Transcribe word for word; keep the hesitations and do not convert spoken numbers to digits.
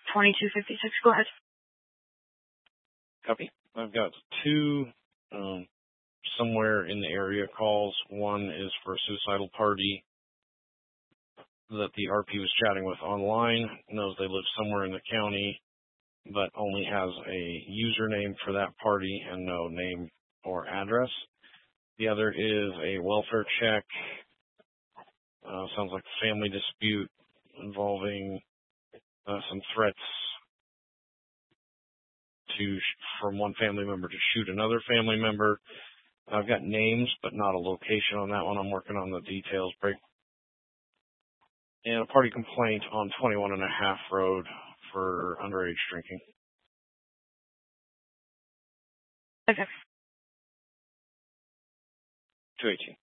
twenty-two fifty-six. Go ahead. Copy. I've got two um, somewhere in the area calls. One is for a suicidal party that the R P was chatting with online, knows they live somewhere in the county, but only has a username for that party and no name or address. The other is a welfare check. Uh, sounds like a family dispute involving uh, some threats to from one family member to shoot another family member. I've got names, but not a location on that one. I'm working on the details. Break. And a party complaint on twenty-one and a half Road for underage drinking. Okay. two eighteen.